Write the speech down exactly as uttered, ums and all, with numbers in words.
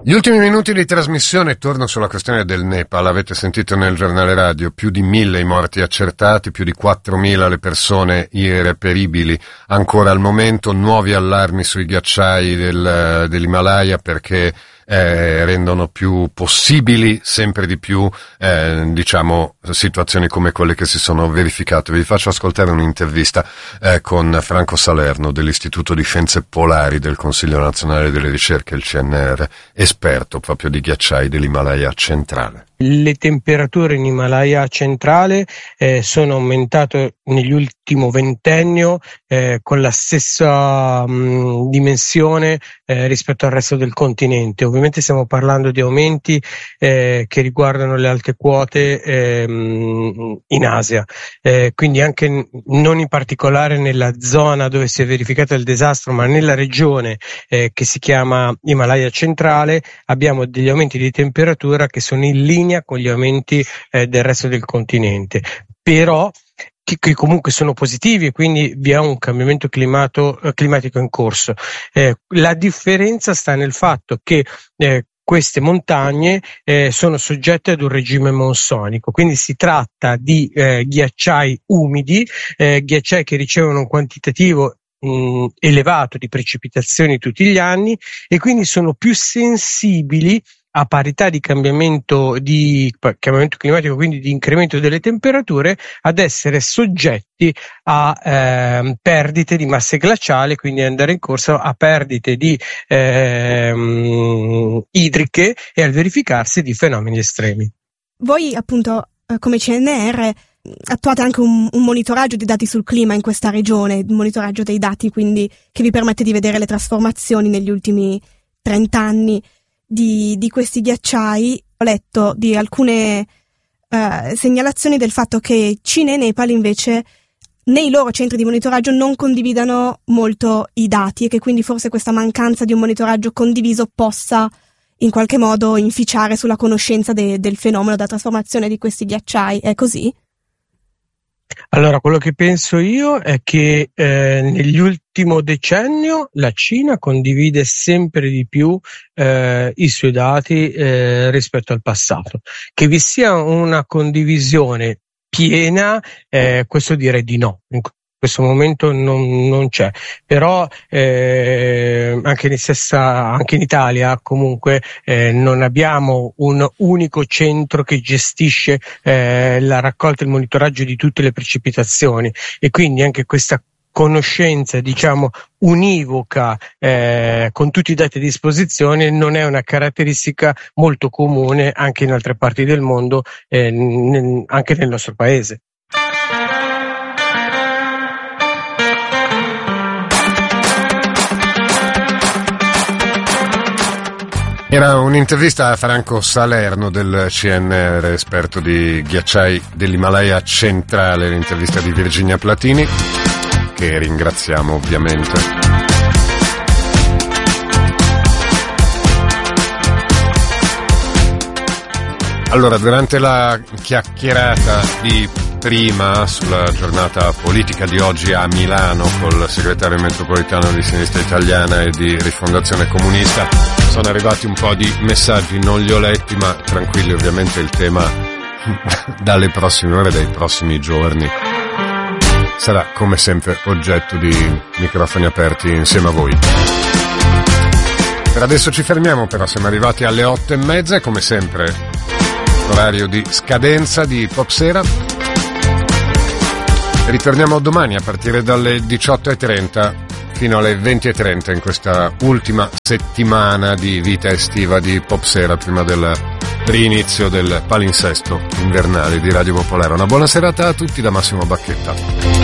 Gli ultimi minuti di trasmissione, torno sulla questione del Nepal. Avete sentito nel giornale radio, più di mille i morti accertati, più di quattromila le persone irreperibili ancora al momento, nuovi allarmi sui ghiacciai del, dell'Himalaya perché eh, rendono più possibili sempre di più eh, diciamo situazioni come quelle che si sono verificate. Vi faccio ascoltare un'intervista eh, con Franco Salerno dell'Istituto di Scienze Polari del Consiglio Nazionale delle Ricerche, il C N R, esperto proprio di ghiacciai dell'Himalaya centrale. Le temperature in Himalaya centrale eh, sono aumentate nell'ultimo ventennio eh, con la stessa mh, dimensione eh, rispetto al resto del continente. Ovviamente stiamo parlando di aumenti eh, che riguardano le alte quote eh, mh, in Asia, eh, quindi anche non in particolare nella zona dove si è verificato il disastro, ma nella regione eh, che si chiama Himalaya centrale abbiamo degli aumenti di temperatura che sono in linea con gli aumenti eh, del resto del continente, però che, che comunque sono positivi e quindi vi è un cambiamento climato, eh, climatico in corso. Eh, la differenza sta nel fatto che eh, queste montagne eh, sono soggette ad un regime monsonico, quindi si tratta di eh, ghiacciai umidi, eh, ghiacciai che ricevono un quantitativo mh, elevato di precipitazioni tutti gli anni e quindi sono più sensibili a parità di cambiamento di cambiamento climatico, quindi di incremento delle temperature, ad essere soggetti a eh, perdite di masse glaciali, quindi andare in corso a perdite di eh, idriche e al verificarsi di fenomeni estremi. Voi appunto come C N R attuate anche un, un monitoraggio di dati sul clima in questa regione, un monitoraggio dei dati quindi che vi permette di vedere le trasformazioni negli ultimi trenta anni Di, di questi ghiacciai. Ho letto di alcune uh, segnalazioni del fatto che Cina e Nepal invece nei loro centri di monitoraggio non condividano molto i dati e che quindi forse questa mancanza di un monitoraggio condiviso possa in qualche modo inficiare sulla conoscenza de, del fenomeno della trasformazione di questi ghiacciai. È così? Allora, quello che penso io è che eh, nell'ultimo decennio la Cina condivide sempre di più eh, i suoi dati eh, rispetto al passato. Che vi sia una condivisione piena, eh, questo direi di no. In questo momento non, non c'è, però eh, anche in stessa, anche in Italia comunque eh, non abbiamo un unico centro che gestisce eh, la raccolta e il monitoraggio di tutte le precipitazioni e quindi anche questa conoscenza diciamo univoca eh, con tutti i dati a disposizione non è una caratteristica molto comune anche in altre parti del mondo, eh, n- anche nel nostro paese. Era un'intervista a Franco Salerno del C N R, esperto di ghiacciai dell'Himalaya centrale, l'intervista di Virginia Platini, che ringraziamo ovviamente. Allora, durante la chiacchierata di prima sulla giornata politica di oggi a Milano col segretario metropolitano di Sinistra Italiana e di Rifondazione Comunista sono arrivati un po' di messaggi, non li ho letti, ma tranquilli, ovviamente il tema dalle prossime ore, dai prossimi giorni sarà come sempre oggetto di microfoni aperti insieme a voi. Per adesso ci fermiamo, però siamo arrivati alle otto e mezza e come sempre orario di scadenza di Popsera. Ritorniamo domani a partire dalle diciotto e trenta fino alle venti e trenta in questa ultima settimana di vita estiva di Popsera prima del rinizio del palinsesto invernale di Radio Popolare. Una buona serata a tutti da Massimo Bacchetta.